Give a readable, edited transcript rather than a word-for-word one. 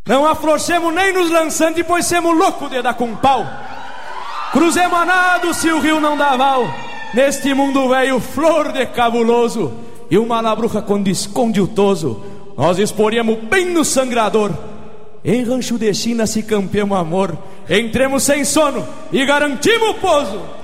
Não afrouxemos nem nos lançantes, pois semos loucos de dar com pau. Cruzemos a nado se o rio não dá val. Neste mundo velho, flor de cabuloso, e uma labruca quando esconde o toso, nós exporíamos bem no sangrador. Em rancho de China se campeamos amor, entremos sem sono e garantimos o pouso.